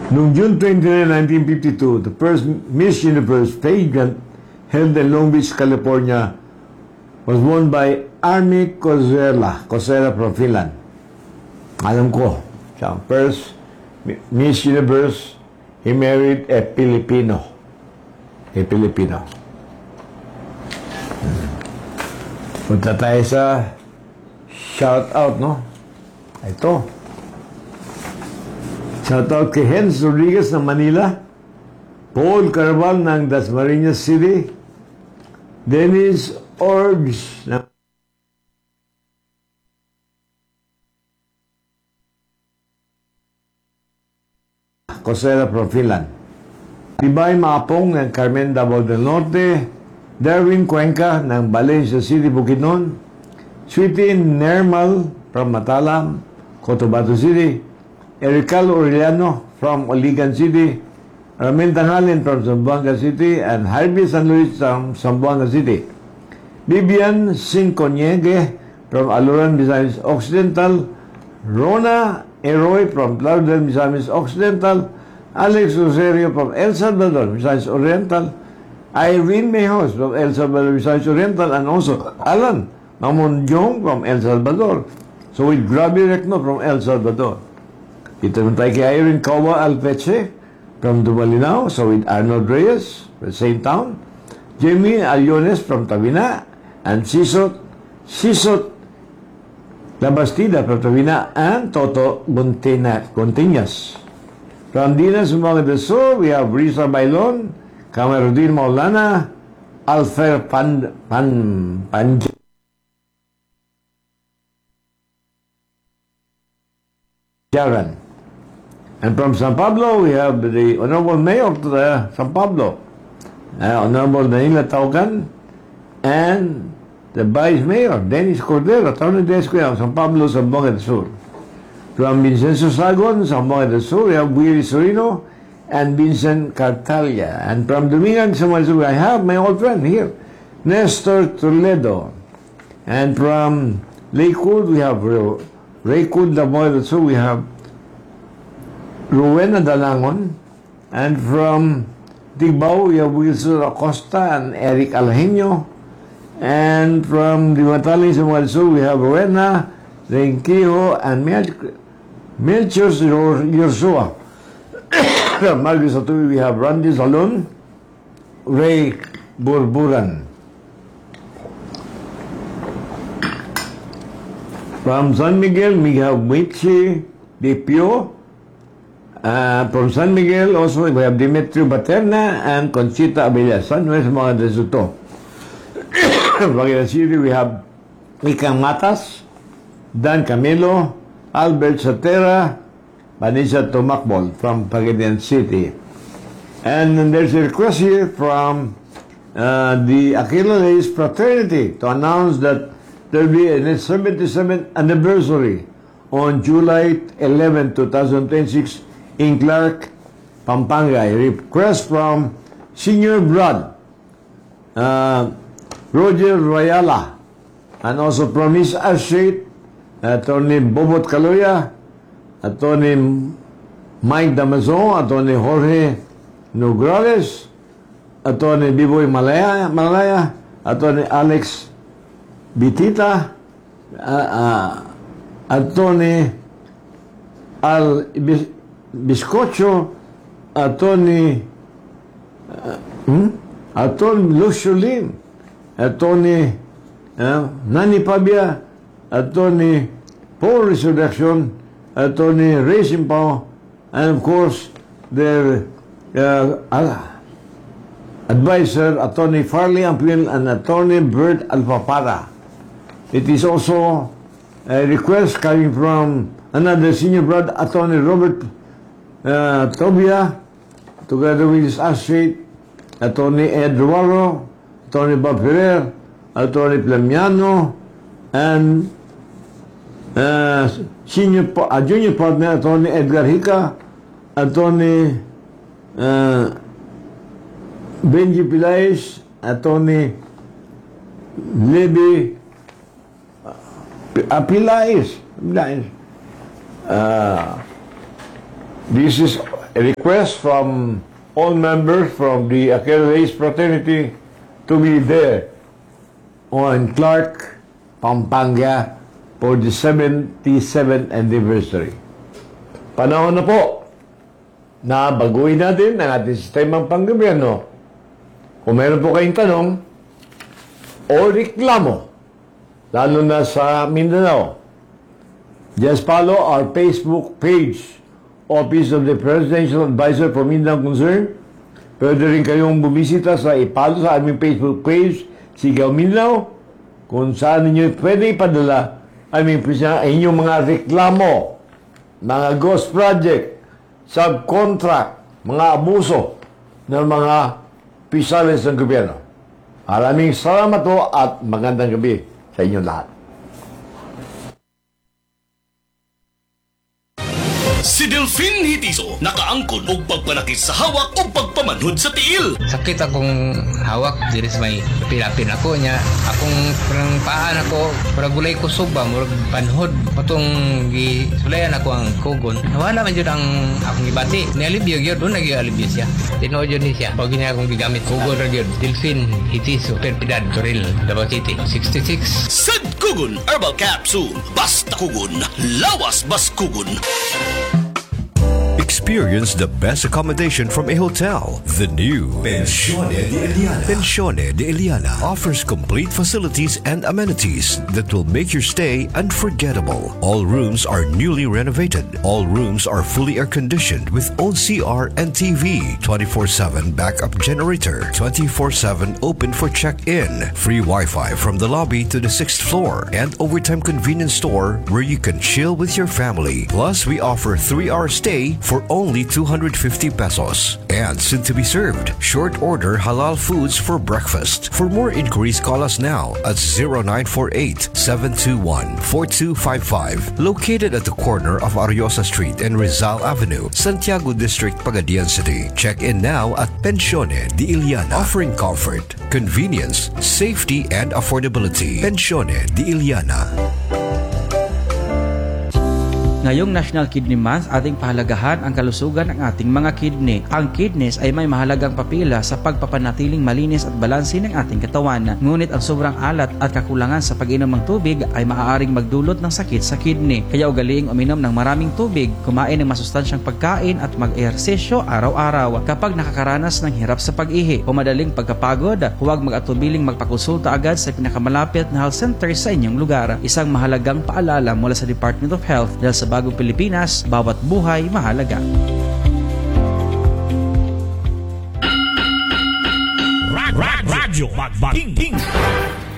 Noong June 29, 1952, the first Miss Universe pageant held in Long Beach, California was won by Army Cosera from Finland. Alam ko, siya ang first Miss Universe, he married a Filipino. A Filipino. Punta tayo sa shout out, no? Ito. Shout out kay Hens Rodriguez ng Manila, Paul Carval ng Dasmariñas City, Dennis Orbs ng Cosera from Finland, Tibay Maapong ng Carmen Davao del Norte, Darwin Cuenca ng Valencia City, Bukidnon, Sweetie Nermal from Matalam, Cotabato City, Erical Aureliano from Oligan City, Ramil Tangalin from Zamboanga City, and Harvey San Luis from Zamboanga City. Vivian Sinconiege from Aluran, Misamis Occidental, Rona Eroy from Lauderdale, Misamis Occidental, Alex Rosario from El Salvador, Misamis Oriental, Irene Mejos from El Salvador, Misamis Oriental, and also Alan Mamonjong from El Salvador. So with Grabe Recno from El Salvador. Ito naman tayo kay Irene Kawa Alpeche from Dumalinao. So with Arnold Reyes from the same town. Jamie Aliones from Tabina. And Sisot Labastida from Tabina. And Toto Gontinas. From Dinas Sumanga del Sur, we have Risa Bailon, Camarudin Maulana, Alfer Panj. Jaran. And from San Pablo, we have the Honorable Mayor of San Pablo, Honorable Danila Taugan, and the Vice Mayor, Dennis Cordero, Attorney Desco of San Pablo, Zamboanga del Sur. From Vincenzo Sagon, Zamboanga del Sur, we have Willie Sorino and Vincent Cartalia. And from Domingan, Zamboanga del Sur, I have my old friend here, Nestor Toledo. And from Lakewood, we have Raycood, Zamboanga del Sur, we have Rowena Dalangon. And from Tigbao, we have Wilson Acosta and Eric Alheño. And from Dimatali, Zamboanga del Sur, we have Rowena Renquijo and Melchor Yorsua. From Marcos Atubi, we have Randy Salon, Ray Burburan. From San Miguel, we have Michi De Pio. From San Miguel, also, we have Demetrio Baterna and Conchita Abella. San Luis, mga Desuto. From Pagadian City, we have Ikang Matas, Dan Camilo, Albert Satera, Vanessa Tomakbol from Pagadian City. And there's a request here from the Aquila Reyes fraternity to announce that there will be a 77th anniversary on July 11, 2026 in Clark, Pampanga. A request from Senior Brad, Roger Royala, and also from his associate, Attorney Bobot Caloya, Attorney Mike Damazon, Attorney Jorge Nograles, Attorney Biboy Malaya, Attorney Alex Bitita, Attorney Al Biscocho, Attorney Lucio Lim, Attorney Nani Pabia, Attorney Paul Resurrection, Attorney Ray Simpao, and of course their advisor, Attorney Farley Ampil, and Attorney Bert Alpapara. It is also a request coming from another senior brother, Attorney Robert Tobia, together with his associate, Attorney Ed Ruaro, Attorney Bob Ferrer, Attorney Plemiano, and junior partner, Attorney Edgar Hica, Attorney Benji Pilais, Attorney Levi Pilais. This is a request from all members from the Achilles fraternity to be there on Clark, Pampanga for the 77th anniversary. Panahon na po na baguhin natin ang ating sistemang panggobyerno. Kung meron po kayong tanong o reklamo, lalo na sa Mindanao, just follow our Facebook page, Office of the Presidential Advisor for Mindanao Concern. Pwede rin kayong bumisita sa ipalo sa aming Facebook page, Sigaw Mindanao, kung saan ninyo pwede ipadala aming inyong mga reklamo, mga ghost project, subcontract, mga abuso ng mga pisales ng gobyerno. Maraming salamat po at magandang gabi sa inyong lahat. Si Delphine Hitiso nakaangkon og pagpanakit sa hawak o pagpamanhod sa tiil. Sakit akong hawak diri sa may pilapin ako niya. Akong parang paan ako, parang gulay ko suba, murag panhod. Patong gisulayan ako ang kugon. Nawala man yun ang akong ibati. Nialibyo yun, doon nag-ialibyo siya. Tinood yun siya. Pag niya akong gigamit kugon ra yun. Delphine Hitiso, Perpidad, Toril, Davao City, 66. Sad Kugon Herbal Capsule. Basta kugon, lawas bas kugon. Experience the best accommodation from a hotel. The new Pensione de Eliana. Pensione de Eliana offers complete facilities and amenities that will make your stay unforgettable. All rooms are newly renovated. All rooms are fully air-conditioned with own CR and TV, 24/7 backup generator, 24/7 open for check-in, free Wi-Fi from the lobby to the 6th floor, and overtime convenience store where you can chill with your family. Plus, we offer 3-hour stay for only 250 pesos. And soon to be served, short order halal foods for breakfast. For more inquiries, call us now at 0948-721-4255. Located at the corner of Ariosa Street and Rizal Avenue, Santiago District, Pagadian City. Check in now at Pensione de Eliana, offering comfort, convenience, safety, and affordability. Pensione de Eliana. Ngayong National Kidney Month, ating pahalagahan ang kalusugan ng ating mga kidney. Ang kidneys ay may mahalagang papila sa pagpapanatiling malinis at balanse ng ating katawan. Ngunit ang sobrang alat at kakulangan sa pag-inom ng tubig ay maaaring magdulot ng sakit sa kidney. Kaya ugaliing uminom ng maraming tubig, kumain ng masustansyang pagkain at mag-ehersisyo araw-araw. Kapag nakakaranas ng hirap sa pag-ihi o madaling pagkapagod, huwag mag-atubiling magpakonsulta agad sa pinakamalapit na health center sa inyong lugar. Isang mahalagang paalala mula sa Department of Health dahil sa bagong Pilipinas, bawat buhay mahalaga. Radyo Magbating.